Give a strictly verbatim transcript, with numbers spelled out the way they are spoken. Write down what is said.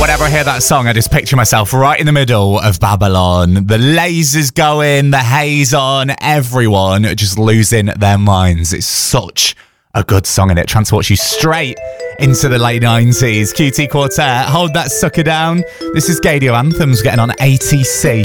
Whenever I hear that song, I just picture myself right in the middle of Babylon. The lasers going, the haze on, everyone just losing their minds. It's such a good song, and it transports you straight into the late nineties. Q T Quartet, hold that sucker down. This is Gadio Anthems getting on A T C.